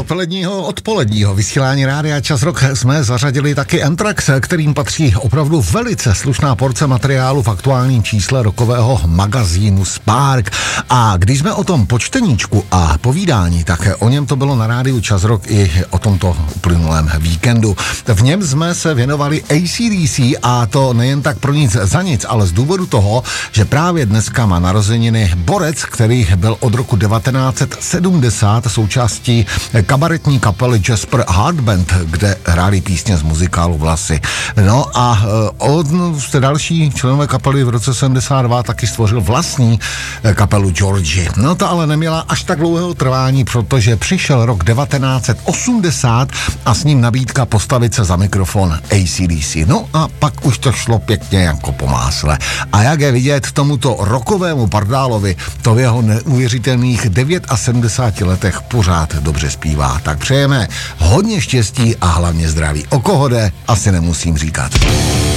dopoledního odpoledního vysílání Rádia Čas Rock jsme zařadili taky Anthrax, kterým patří opravdu velice slušná porce materiálu v aktuálním čísle rokového magazínu Spark. A když jsme o tom počteníčku a povídání, tak o něm to bylo na Rádiu Čas Rock i o tomto uplynulém víkendu. V něm jsme se věnovali AC/DC a to nejen tak pro nic za nic, ale z důvodu toho, že právě dneska má narozeniny borec, který byl od roku 1970 součástí kabaretní kapely Jasper Hardband, kde hráli písně z muzikálu Vlasy. No a další členové kapely v roce 72 taky stvořil vlastní kapelu Georgie. No to ale neměla až tak dlouhého trvání, protože přišel rok 1980 a s ním nabídka postavit se za mikrofon AC/DC. No a pak už to šlo pěkně jako po másle. A jak je vidět, tomuto rockovému pardálovi to v jeho neuvěřitelných 79 letech pořád dobře zpívá. Tak přejeme hodně štěstí a hlavně zdraví. O koho jde, asi nemusím říkat.